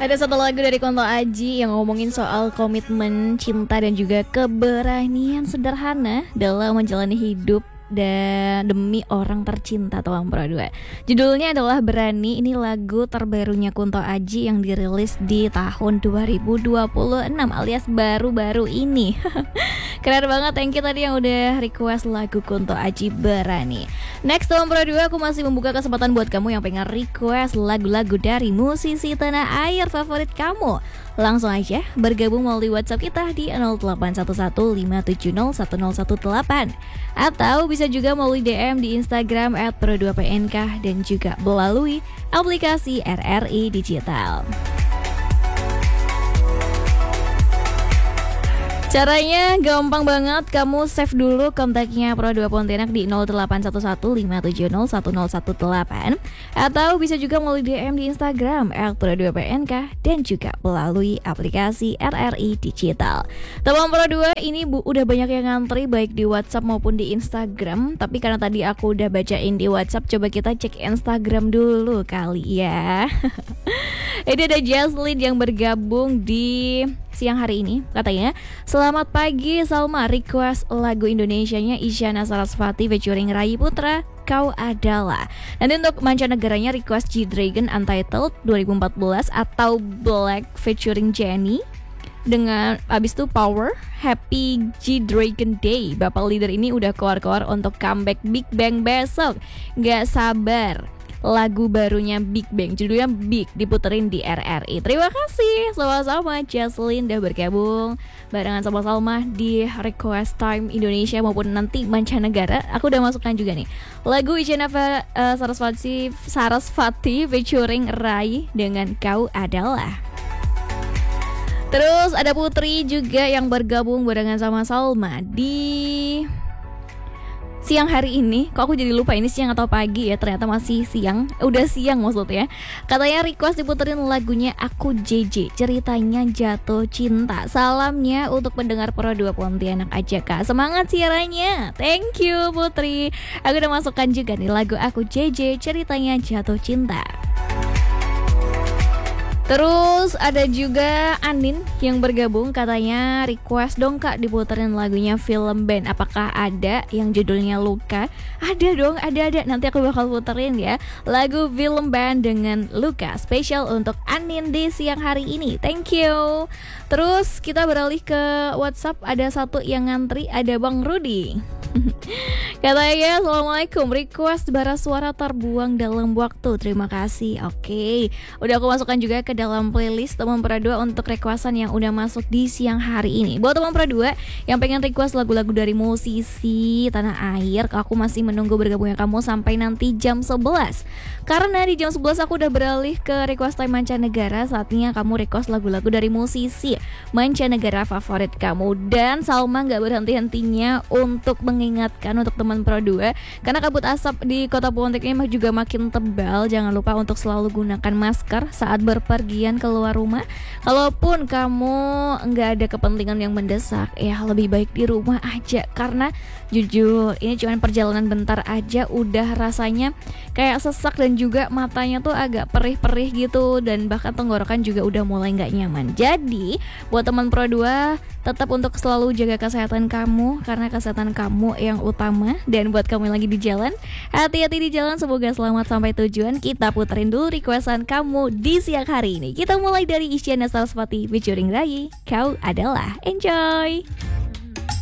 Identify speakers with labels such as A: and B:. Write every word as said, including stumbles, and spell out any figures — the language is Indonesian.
A: Ada satu lagu dari Kunto Aji yang ngomongin soal komitmen, cinta dan juga keberanian sederhana dalam menjalani hidup dan demi orang tercinta Tomang Pro dua. Judulnya adalah Berani. Ini lagu terbarunya Kunto Aji yang dirilis di tahun dua ribu dua puluh enam alias baru-baru ini. Keren banget, thank you tadi yang udah request lagu Kunto Aji Berani. Next Tomang Pro dua, aku masih membuka kesempatan buat kamu yang pengen request lagu-lagu dari musisi tanah air favorit kamu. Langsung aja bergabung melalui WhatsApp kita di nol delapan satu satu lima tujuh nol satu nol satu delapan, atau bisa juga melalui D M di Instagram at pro dua p n k dan juga melalui aplikasi R R I Digital. Caranya gampang banget, kamu save dulu kontaknya Pro dua Pontianak di nol delapan satu satu lima tujuh nol satu nol satu delapan, atau bisa juga melalui D M di Instagram at pro dua p n k dan juga melalui aplikasi R R I Digital. Tomang Pro dua ini bu, udah banyak yang ngantri baik di WhatsApp maupun di Instagram, tapi karena tadi aku udah bacain di WhatsApp, coba kita cek Instagram dulu kali ya. Ini ada Jaslyn yang bergabung di siang hari ini, katanya, selamat pagi Salma, request lagu Indonesianya Isyana Sarasvati featuring Rai Putra, Kau Adalah. Nanti untuk mancanegaranya request G-Dragon Untitled dua ribu empat belas atau Black featuring Jennie. Dengan abis itu Power, Happy G-Dragon Day. Bapak leader ini udah keluar-keluar untuk comeback Big Bang besok. Gak sabar. Lagu barunya Big Bang, judulnya Big, diputerin di R R I. Terima kasih sama-sama Jaslyn udah bergabung barengan sama Salma di Request Time Indonesia maupun nanti mancanegara. Aku udah masukkan juga nih lagu Isyana uh, Sarasvati Sarasvati featuring Rai dengan Kau Adalah. Terus ada Putri juga yang bergabung barengan sama Salma di siang hari ini. Kok aku jadi lupa ini siang atau pagi ya, ternyata masih siang. Udah siang maksudnya. Katanya request diputerin lagunya Aku J J, ceritanya jatuh cinta. Salamnya untuk pendengar Pro dua Pontianak aja Kak. Semangat siarannya. Thank you Putri. Aku udah masukkan juga nih lagu Aku J J, ceritanya jatuh cinta. Terus ada juga Anin yang bergabung, katanya request dong Kak diputerin lagunya Film Band. Apakah ada yang judulnya Luka? Ada dong, ada-ada. Nanti aku bakal puterin ya lagu Film Band dengan Luka, spesial untuk Anin di siang hari ini. Thank you. Terus kita beralih ke WhatsApp, ada satu yang ngantri, ada Bang Rudi. Katanya assalamualaikum, request bara suara terbuang dalam waktu. Terima kasih. Oke, udah aku masukkan juga ke dalam playlist Tomang Pro dua untuk requestan yang udah masuk di siang hari ini. Buat Tomang Pro dua yang pengen request lagu-lagu dari musisi tanah air, aku masih menunggu bergabungnya kamu sampai nanti jam sebelas. Karena di jam sebelas aku udah beralih ke request time mancanegara. Saatnya kamu request lagu-lagu dari musisi mancanegara favorit kamu. Dan Salma gak berhenti-hentinya untuk mengingatkan untuk teman Pro dua, karena kabut asap di kota Pontianak ini juga makin tebal. Jangan lupa untuk selalu gunakan masker saat berpergian keluar rumah. Kalaupun kamu nggak ada kepentingan yang mendesak, ya lebih baik di rumah aja. Karena jujur ini cuma perjalanan bentar aja udah rasanya kayak sesak dan juga matanya tuh agak perih-perih gitu, dan bahkan tenggorokan juga udah mulai nggak nyaman. Jadi buat teman Pro dua, tetap untuk selalu jaga kesehatan kamu, karena kesehatan kamu yang utama. Dan buat kamu yang lagi di jalan, hati-hati di jalan, semoga selamat sampai tujuan. Kita puterin dulu requestan kamu di siang hari ini. Kita mulai dari Isyana Sarasvati featuring Rai, Kau Adalah. Enjoy.